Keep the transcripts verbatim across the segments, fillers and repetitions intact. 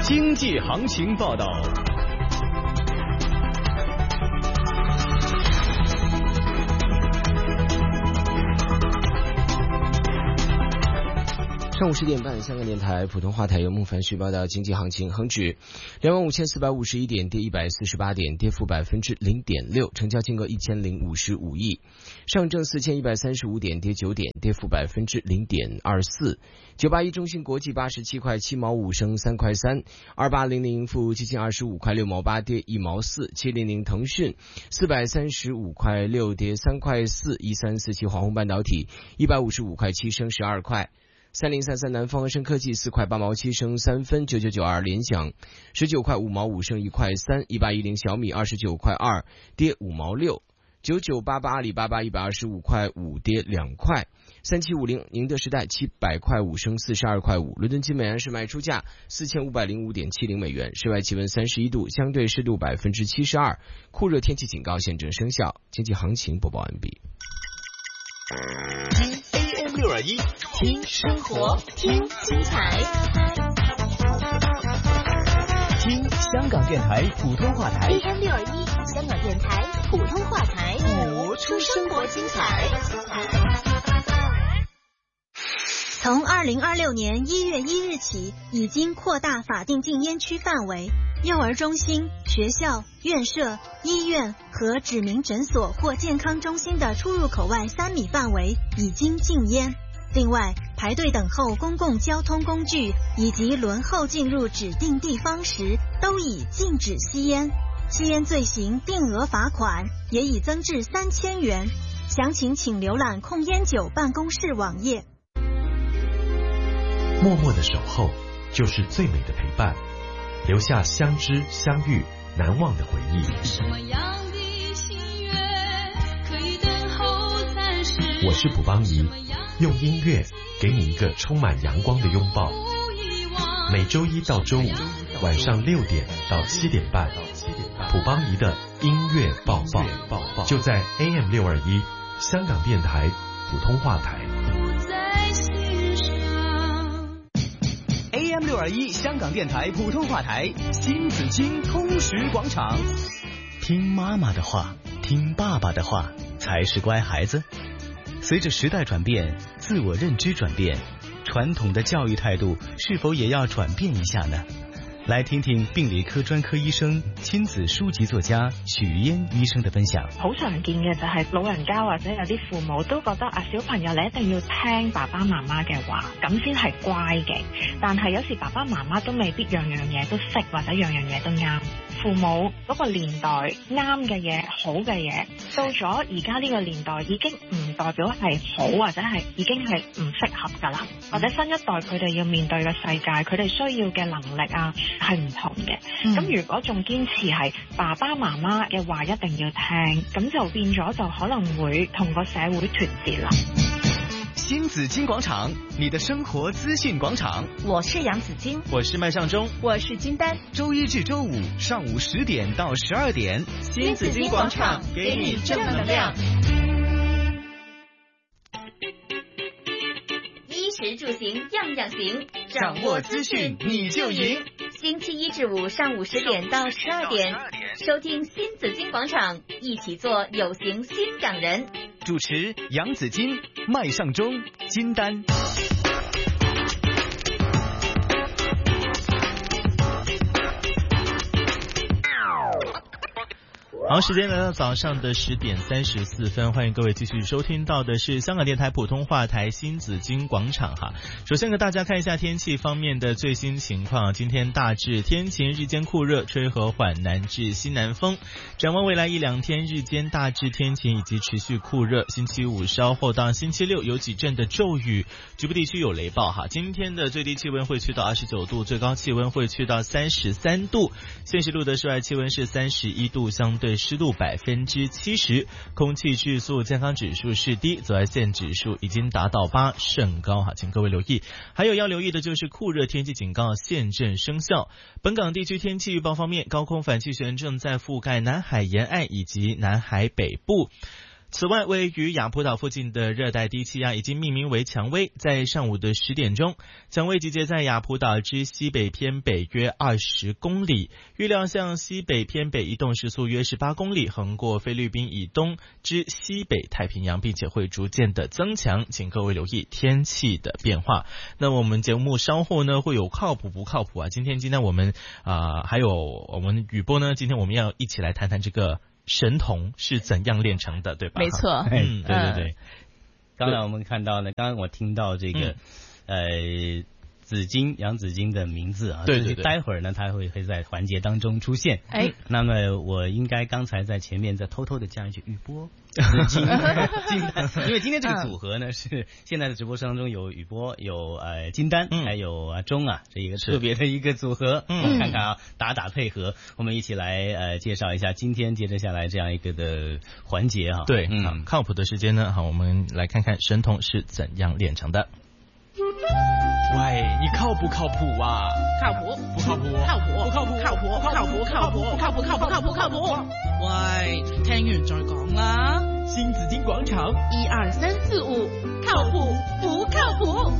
经济行情报道。 上午十点半，香港电台普通话台由孟凡旭报道经济行情。恒指两万五千四百五十一点，跌一百四十八点，跌幅百分之零点六，成交金额一千零五十五亿。上证四千一百三十五点，跌九点，跌幅百分之零点二四。九八一中芯国际八十七块七毛五升三块三，二八零零富基金二十五块六毛八，跌一毛四。七零零腾讯四百三十五块六，跌三块四。一三四七华虹半导体一百五十五块七升十二块。三零三三南方恒生科技四块八毛七升三分。九九九二联想十九块五毛五升一块三。一八一零小米二十九块二，跌五毛六。九九八八阿里巴巴一百二十五块五，跌两块。三七五零宁德时代七百块五升四十二块五。伦敦金每安士卖出价四千五百零五点七零美元。室外气温三十一度，相对湿度百分之七十二。酷热天气警告现正生效。经济行情播报完毕。 听 A M 六二一，听生活，听精彩，听香港电台普通话台 A M 六二一，香港电台普通话台， 活出生活精彩。 从二零二六年一月一日起，已经扩大法定禁烟区范围，幼儿中心、学校、院舍、医院和指明诊所或健康中心的出入口外三米范围已经禁烟。另外，排队等候公共交通工具以及轮候进入指定地方时，都已禁止吸烟。吸烟罪行定额罚款也已增至三千元。详情请浏览控烟酒办公室网页。 默默的守候就是最美的陪伴，留下相知相遇难忘的回忆。什么样的心愿可以等候暂时？我是卜邦仪，用音乐给你一个充满阳光的拥抱。每周一到周五晚上六点到七点半，卜邦仪的音乐报报就在 A M 六二一香港电台普通话台。 A M 六二一香港电台普通话台，新紫金通识广场。 听妈妈的话，听爸爸的话，才是乖孩子。随着时代转变，自我认知转变，传统的教育态度是否也要转变一下呢？来聽聽病理科專科醫生、親子書籍作家許嫣醫生嘅分享。 好常見嘅就係老人家或者有啲父母都覺得啊，小朋友你一定要聽爸爸媽媽嘅話，咁先係乖嘅。但係有時爸爸媽媽都未必樣樣嘢都識，或者樣樣嘢都啱。父母嗰個年代啱嘅嘢、好嘅嘢，到咗而家呢個年代已經唔代表係好，或者係已經係唔適合㗎啦。或者新一代佢哋要面對嘅世界，佢哋需要嘅能力啊係唔同嘅。咁、嗯、如果仲堅持係爸爸媽媽嘅話一定要聽，咁就變咗就可能會同個社會脫節啦。 新紫金廣場，你的生活資訊廣場。 我是楊子金， 我是麥尚中， 我是金丹。 周一至周五上午十點到十二點， 新紫金廣場給你正能量。衣食住行樣樣行， 掌握資訊你就贏。 星期一至五上午十點到十二點，收聽新紫金廣場，一起做有型新港人。 主持楊子金、麥尚中、金丹。 好，时间来到早上的十点三十四分，欢迎各位继续收听到的是香港电台普通话台新紫金广场哈。首先和大家看一下天气方面的最新情况，今天大致天晴，日间酷热，吹和缓南至西南风。展望未来一两天，日间大致天晴以及持续酷热，星期五稍后到星期六有几阵的骤雨，局部地区有雷暴哈。今天的最低气温会去到二十九度，最高气温会去到三十三度。现时录的室外气温是三十一度，相对湿度百分之七十，空气质素健康指数是低，紫外线指数已经达到八，甚高哈，请各位留意。还有要留意的就是酷热天气警告现正生效。本港地区天气预报方面，高空反气旋正在覆盖南海沿岸以及南海北部。 此外，位于雅浦岛附近的热带低气压已经命名为蔷薇，在上午的十点钟，蔷薇集结在雅浦岛之西北偏北约二十公里，预料向西北偏北移动时速约十八公里，横过菲律宾以东之西北太平洋，并且会逐渐的增强，请各位留意天气的变化。那我们节目稍后呢会有靠谱不靠谱啊？今天今天我们啊、呃、还有我们雨波呢，今天我们要一起来谈谈这个神童是怎样炼成的，对吧？ 没错， 嗯， 对对对。 刚才我们看到呢，刚刚我听到这个，嗯、呃。紫金杨紫金的名字啊， 对对对， 待会儿呢，他会会在环节当中出现。 哎， 那么我应该刚才在前面再偷偷的加一句雨波紫金，因为今天这个组合呢、嗯、是现在的直播当中有雨波，有呃金丹，嗯、还有阿钟啊，这一个特别的一个组合。嗯，看看啊，打打配合，我们一起来呃介绍一下今天接着下来这样一个的环节哈。 对，嗯，靠谱的时间呢，好，我们来看看神童是怎样炼成的。 喂，你靠不靠谱啊？ 靠谱， 不靠谱， 靠谱， 不靠谱， 靠谱，靠谱，靠谱，靠谱，靠谱，靠谱，靠谱。喂，聽完再講啦。 新紫金廣場， 一二三四五，靠譜不靠譜？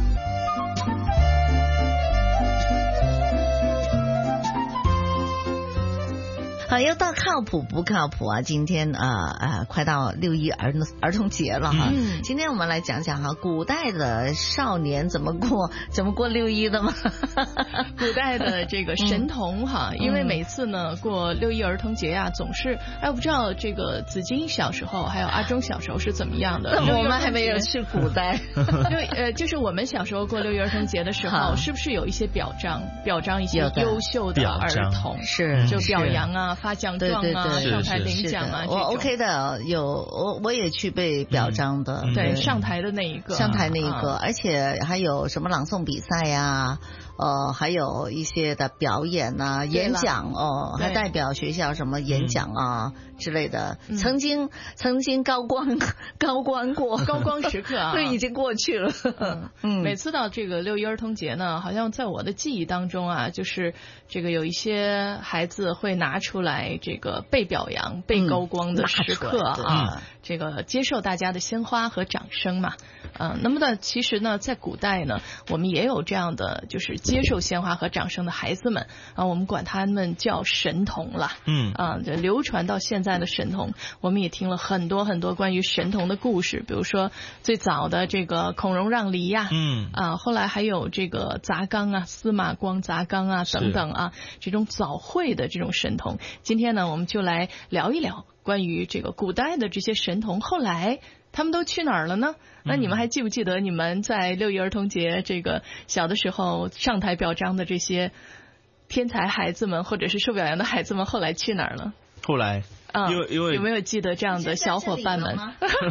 好，又到靠谱不靠谱啊！今天啊啊、呃，快到六一儿儿童节了哈。嗯，今天我们来讲讲哈，古代的少年怎么过怎么过六一的嘛。 古代的这个神童哈，嗯、因为每次呢过六一儿童节呀、啊，总是哎，我不知道这个紫金小时候还有阿忠小时候是怎么样的。 我们还没有去古代。 因为呃，就是我们小时候过六一儿童节的时候，是不是有一些表彰表彰一些优秀的儿童？ 是就表扬啊。发奖状啊， 对对对上台领奖啊， 我 OK 的，有我我也去被表彰的， 嗯、对，上台的那一个， 上台那一个， 啊、 而且还有什么朗诵比赛呀、啊。呃，还有一些的表演啊、演讲哦，还代表学校什么演讲啊、嗯、之类的。曾经曾经高光高光过高光时刻啊， 对，已经过去了。 嗯嗯，每次到这个六一儿童节呢，好像在我的记忆当中啊，就是这个有一些孩子会拿出来这个被表扬、被高光的时刻啊，嗯、这个接受大家的鲜花和掌声嘛。嗯、呃，那么呢，其实呢，在古代呢，我们也有这样的就是接受鲜花和掌声的孩子们啊，我们管他们叫神童了。嗯啊，这流传到现在的神童，我们也听了很多很多关于神童的故事，比如说最早的这个孔融让梨呀、啊，嗯啊，后来还有这个砸缸啊、司马光砸缸啊等等啊，这种早会的这种神童。今天呢，我们就来聊一聊关于这个古代的这些神童，后来他们都去哪儿了呢？那你们还记不记得你们在六一儿童节这个小的时候上台表彰的这些天才孩子们，或者是受表扬的孩子们，后来去哪儿了？ 后来， 啊， 因为因为有没有记得这样的小伙伴们？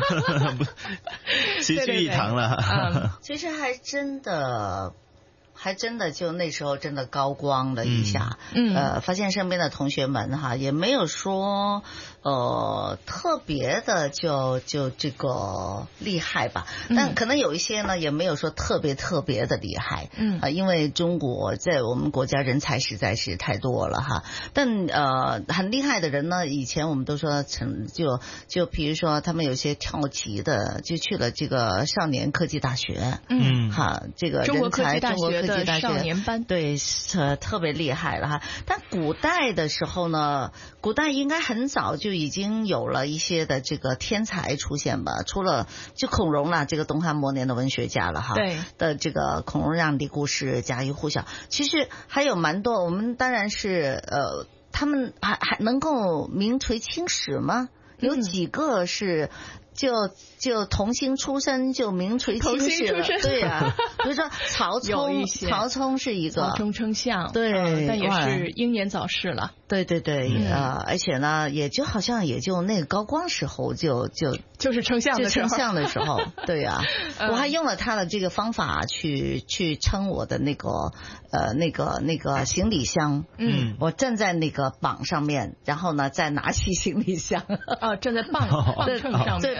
齐聚一堂了。 嗯，其实还真的。还真的就那时候真的高光了一下，嗯，呃，发现身边的同学们哈也没有说呃特别的就就这个厉害吧，但可能有一些呢也没有说特别特别的厉害，嗯啊、呃，因为中国在我们国家人才实在是太多了哈，但呃很厉害的人呢，以前我们都说成就就比如说他们有些跳级的就去了这个少年科技大学，嗯，哈，这个人才中国科技。 的少年班对，呃，特别厉害了哈。但古代的时候呢，古代应该很早就已经有了一些的这个天才出现吧。除了就孔融啦，这个东汉末年的文学家了哈。对。的这个孔融让梨故事、家喻户晓。其实还有蛮多，我们当然是呃，他们还还能够名垂青史吗？有几个是。就就童星出身就名垂青史了，对呀、啊，比如说曹冲，曹冲是一个， 曹冲称象， 对、 呃，但也是英年早逝了， 对对对，嗯、呃，而且呢，也就好像也就那个高光时候就就就是称象的时候， 称象的时候，对呀、啊，我还用了他的这个方法去去称我的那个呃那个那个行李箱，嗯，我站在那个榜上面，然后呢再拿起行李箱， 啊，站在磅磅秤上面， 对。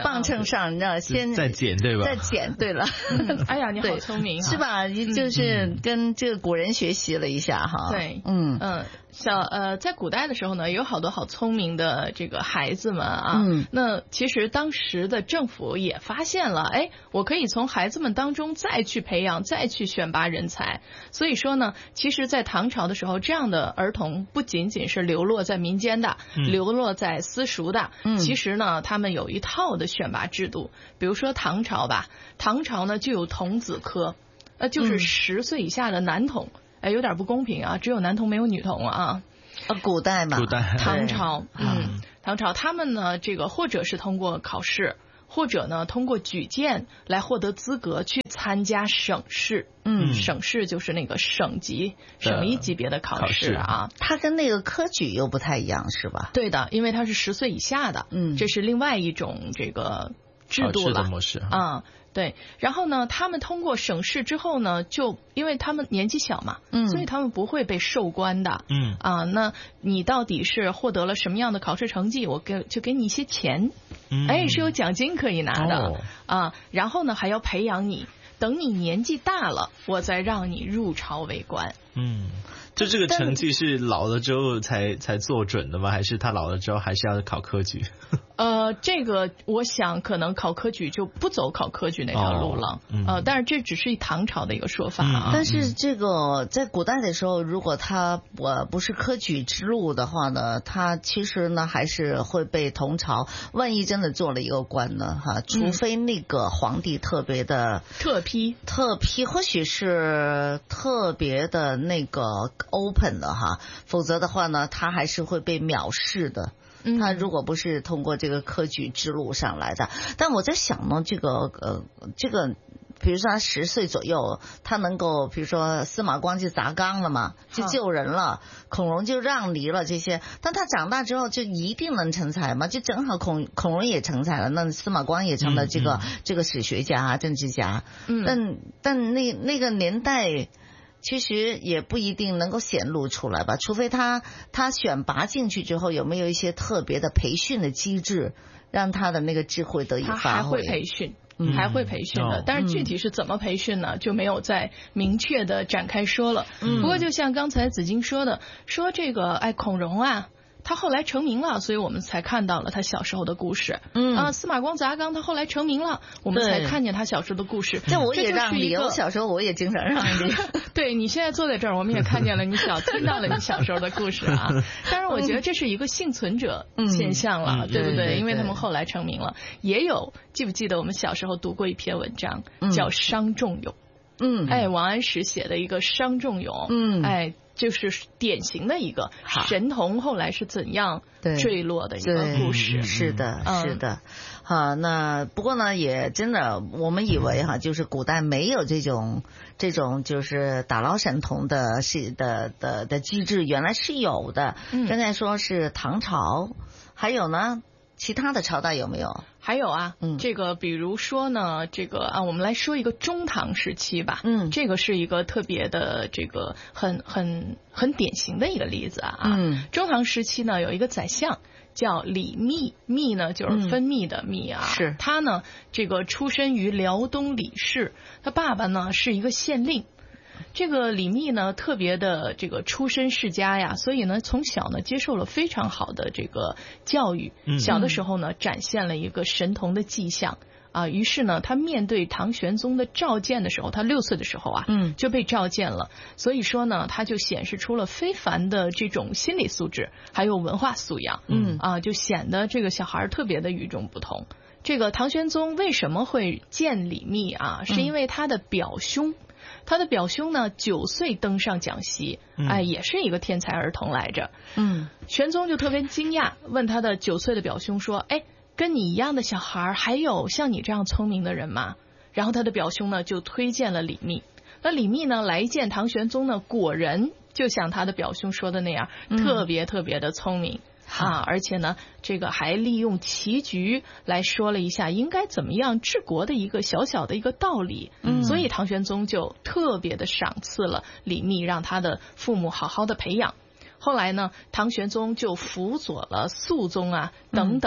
磅秤上，你知道先再减对吧？ 再减对了。 哎呀，你好聪明， 是吧？就是跟这个古人学习了一下哈。 对，嗯嗯。小呃，在古代的时候呢，有好多好聪明的这个孩子们啊。嗯。那其实当时的政府也发现了，哎，我可以从孩子们当中再去培养、再去选拔人才。所以说呢，其实，在唐朝的时候，这样的儿童不仅仅是流落在民间的，嗯、流落在私塾的。嗯。其实呢，他们有一套的选拔制度。比如说唐朝吧，唐朝呢就有童子科，呃，就是十岁以下的男童。嗯哎，有点不公平啊！只有男童没有女童啊。 啊，古代嘛， 古代唐朝，嗯，唐朝他们呢，这个或者是通过考试，或者呢通过举荐来获得资格去参加省试。嗯，省试就是那个省级、省一级别的考试啊。 它跟那个科举又不太一样，是吧？ 对的，因为它是十岁以下的，嗯，这是另外一种这个制度了。 模式啊。对，然后呢，他们通过省试之后呢，就因为他们年纪小嘛，嗯，所以他们不会被授官的，嗯啊，那你到底是获得了什么样的考试成绩，我给就给你一些钱，嗯，哎，是有奖金可以拿的，哦，啊，然后呢还要培养你，等你年纪大了，我再让你入朝为官， 嗯。就这个成绩是老了之后才才做准的吗？还是他老了之后还是要考科举？ 呃，这个我想可能考科举就不走考科举那条路了，哦嗯、呃，但是这只是唐朝的一个说法啊。 嗯、但是这个在古代的时候，如果他呃不是科举之路的话呢，他其实呢还是会被同朝，万一真的做了一个官呢，哈，除非那个皇帝特别的、 嗯、特批特批，或许是特别的那个 open 的哈，否则的话呢，他还是会被藐视的。他如果不是通过这个科举之路上来的，但我在想呢，这个呃，这个，比如说他十岁左右，他能够，比如说司马光就砸缸了嘛，就救人了，孔融就让梨了这些，但他长大之后就一定能成才吗？就正好孔孔融也成才了，那司马光也成了这个、嗯嗯、这个史学家、政治家，嗯，但但那那个年代。其实也不一定能够显露出来吧，除非他他选拔进去之后有没有一些特别的培训的机制，让他的那个智慧得以发挥。 他还会培训，嗯、还会培训的，但是具体是怎么培训呢？就没有再明确的展开说了。嗯、不过就像刚才子金说的，说这个哎孔融啊。他后来成名了，所以我们才看到了他小时候的故事。嗯啊，司马光砸缸，他后来成名了，我们才看见他小时候的故事。 这我也让梨，我小时候我也经常让梨。 对，你现在坐在这儿，我们也看见了你小，听到了你小时候的故事啊。当然，我觉得这是一个幸存者现象了，嗯、对不对？对对对，因为他们后来成名了。也有，记不记得我们小时候读过一篇文章，嗯、叫《伤仲永》？嗯，哎，王安石写的一个《伤仲永》。嗯，哎。就是典型的一个神童后来是怎样坠落的一个故事。 是的，是的。好，那不过呢，也真的，我们以为哈，就是古代没有这种这种就是打捞神童的是的的的机制，原来是有的。嗯，刚才说是唐朝，还有呢。其他的朝代有没有？ 还有啊，嗯，这个比如说呢，这个啊，我们来说一个中唐时期吧，嗯，这个是一个特别的，这个很很很典型的一个例子啊，嗯，中唐时期呢有一个宰相叫李密，密呢就是分泌的密啊，是、嗯、他呢这个出身于辽东李氏，他爸爸呢是一个县令。这个李密呢特别的这个出身世家呀，所以呢从小呢接受了非常好的这个教育，小的时候呢展现了一个神童的迹象啊，于是呢他面对唐玄宗的召见的时候，他六岁的时候啊，嗯，就被召见了，所以说呢他就显示出了非凡的这种心理素质还有文化素养，嗯啊，就显得这个小孩特别的与众不同。这个唐玄宗为什么会见李密啊？是因为他的表兄。他的表兄呢，九岁登上讲席，哎，也是一个天才儿童来着。嗯，玄宗就特别惊讶，问他的九岁的表兄说：“哎，跟你一样的小孩，还有像你这样聪明的人吗？”然后他的表兄呢，就推荐了李密。那李密呢，来见唐玄宗呢，果然就像他的表兄说的那样，嗯、特别特别的聪明。啊，而且呢，这个还利用棋局来说了一下应该怎么样治国的一个小小的一个道理。嗯，所以唐玄宗就特别的赏赐了李密，让他的父母好好的培养。后来呢，唐玄宗就辅佐了肃宗啊等等啊，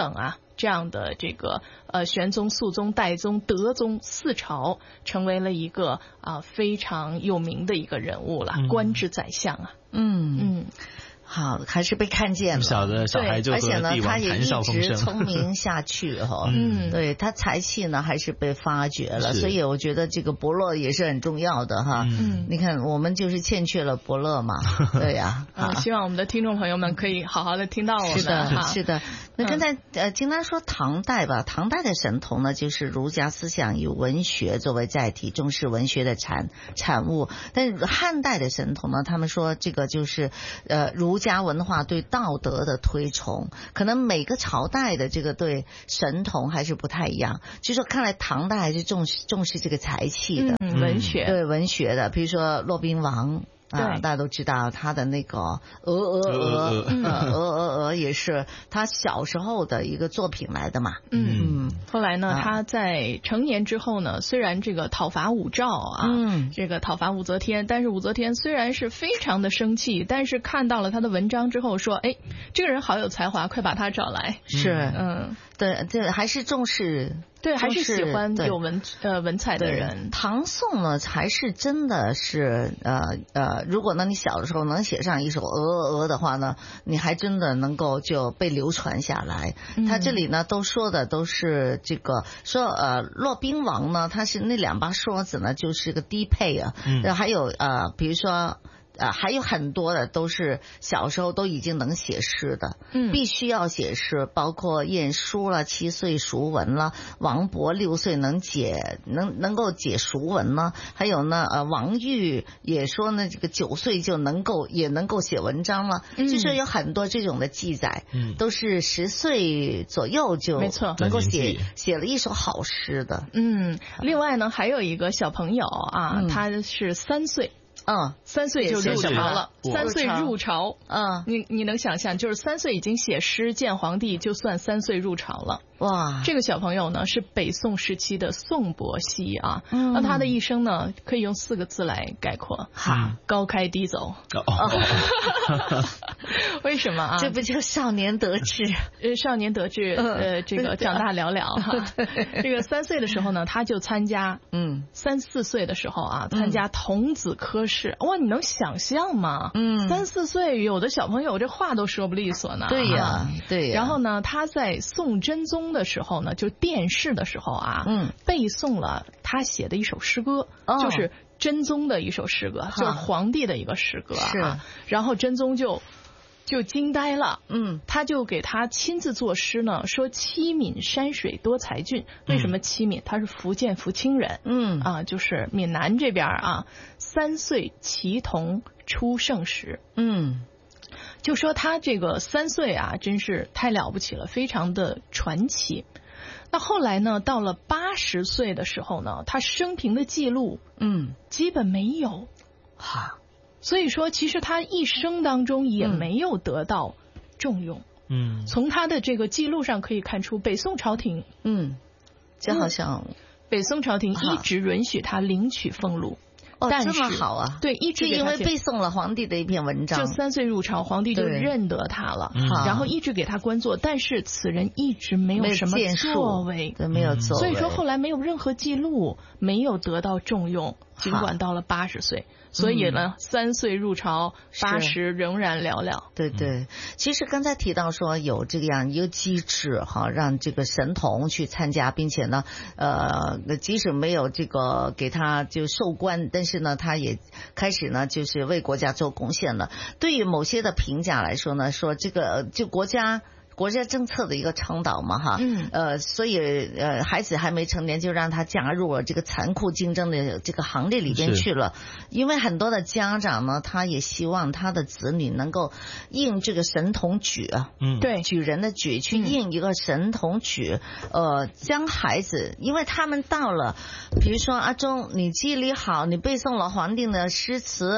这样的这个呃玄宗、肃宗、代宗、德宗四朝，成为了一个啊、呃、非常有名的一个人物了，嗯、官至宰相啊。 嗯嗯。 好，还是被看见了。 小的小孩就和帝王谈笑风生， 而且呢，他也一直聪明下去哈。嗯，对他才气呢还是被发掘了，所以我觉得这个伯乐也是很重要的哈。嗯，你看我们就是欠缺了伯乐嘛。对呀、 啊。啊，希望我们的听众朋友们可以好好的听到我们。 是的，是的。那刚才呃，经常说唐代吧，唐代的神童呢，就是儒家思想以文学作为载体，重视文学的产产物。但是汉代的神童呢，他们说这个就是呃儒家文化对道德的推崇，可能每个朝代的这个对神童还是不太一样。就说看来唐代还是重视重视这个才气的、 嗯、文学， 对文学的，比如说骆宾王。啊，大家都知道他的那个鹅鹅鹅，嗯，鹅鹅鹅也是他小时候的一个作品来的嘛。 嗯，后来呢，啊、他在成年之后呢，虽然这个讨伐武曌啊，嗯，这个讨伐武则天，但是武则天虽然是非常的生气，但是看到了他的文章之后说，哎，这个人好有才华，快把他找来。 是，嗯，对，对，还是重视。 对，还是喜欢有文呃文采的人。 唐宋呢，才是真的是呃呃，如果呢你小的时候能写上一首鹅鹅鹅的话呢，你还真的能够就被流传下来。嗯、他这里呢都说的都是这个说呃骆宾王呢，他是那两把刷子呢就是个低配啊，嗯、还有呃比如说。呃，还有很多的都是小时候都已经能写诗的，嗯，必须要写诗，包括晏殊了，七岁熟文了；王勃六岁能解能能够解熟文了，还有呢，呃，王玉也说呢，这个九岁就能够也能够写文章了，嗯、就是有很多这种的记载，嗯，都是十岁左右就没错能够写写了一首好诗的， 嗯，另外呢，还有一个小朋友啊，嗯、他是三岁。 嗯， 三岁就入朝了，三岁入朝，嗯，你你能想象，就是三岁已经写诗见皇帝，就算三岁入朝了。哇，这个小朋友呢是北宋时期的宋伯熙啊，嗯、那他的一生呢可以用四个字来概括，哈，高开低走。哦、为什么啊？ 这不就少年得志？ 呃，少年得志，呃，这个长大寥寥哈。这个三岁的时候呢，他就参加，嗯，三四岁的时候啊，参加童子科试。哇，你能想象吗？嗯，三四岁有的小朋友这话都说不利索呢。 对呀，对呀。 然后呢，他在宋真宗的时候呢，就殿试的时候啊，嗯，背诵了他写的一首诗歌，哦、就是真宗的一首诗歌，就是皇帝的一个诗歌啊。是。然后真宗就就惊呆了，嗯，他就给他亲自作诗呢，说七闽山水多才俊。为什么七闽？他是福建福清人，嗯啊，就是闽南这边啊。三岁齐童出圣时，嗯。就说他这个三岁啊，真是太了不起了，非常的传奇。那后来呢，到了八十岁的时候呢，他生平的记录，嗯，基本没有，哈。所以说，其实他一生当中也没有得到重用，嗯。从他的这个记录上可以看出，北宋朝廷， 嗯，就好像、嗯、 北宋朝廷一直允许他领取俸禄。 哦，这么好啊！ 对，一直就因为背诵了皇帝的一篇文章， 就三岁入朝，皇帝就认得他了，然后一直给他官做，但是此人一直没有什么作为， 对，没有作为， 所以说后来没有任何记录，没有得到重用，尽管到了八十岁。所以呢，三岁入朝，八十仍然寥寥。 对对，其实刚才提到说有这样一个机制哈，让这个神童去参加，并且呢，呃，即使没有这个给他就授官，但是呢，他也开始呢，就是为国家做贡献了。对于某些的评价来说呢，说这个就国家。国家政策的一个倡导嘛，哈，嗯，呃，所以呃，孩子还没成年就让他加入了这个残酷竞争的这个行列里边去了，因为很多的家长呢，他也希望他的子女能够应这个神童举啊， 嗯，对， 举人的举去应一个神童举，呃，将孩子，因为他们到了，比如说阿忠，你记忆力好，你背诵了皇帝的诗词，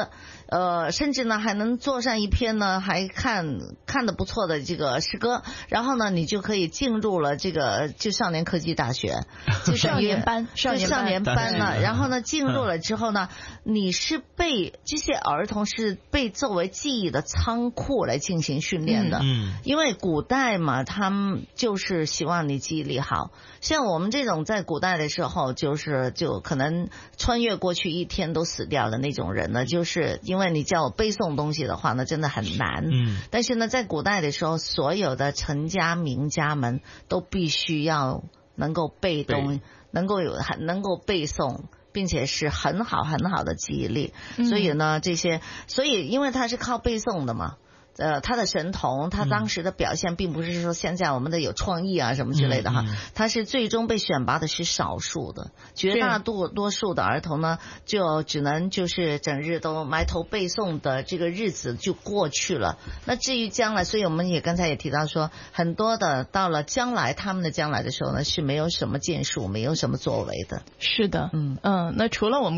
呃，甚至呢还能做上一篇呢还看看得不错的这个诗歌，然后呢你就可以进入了这个就少年科技大学，就少年班， 就少年班了。然后呢进入了之后呢，你是被这些儿童是被作为记忆的仓库来进行训练的。嗯，因为古代嘛，他们就是希望你记忆力好。像我们这种在古代的时候，就是就可能穿越过去一天都死掉的那种人呢，就是因为你叫我背诵东西的话呢，真的很难。嗯，但是呢，在古代的时候，所有的臣家名家们都必须要能够背东，能够有能够背诵。并且是很好很好的记忆力，所以呢，这些，所以因为他是靠背诵的嘛，呃，他的神童，他当时的表现并不是说现在我们的有创意啊什么之类的哈，嗯、他是最终被选拔的是少数的，绝大多多数的儿童呢，就只能就是整日都埋头背诵的这个日子就过去了。那至于将来，所以我们也刚才也提到说，很多的到了将来他们的将来的时候呢，是没有什么建树，没有什么作为的。 是的，嗯嗯，那除了我们。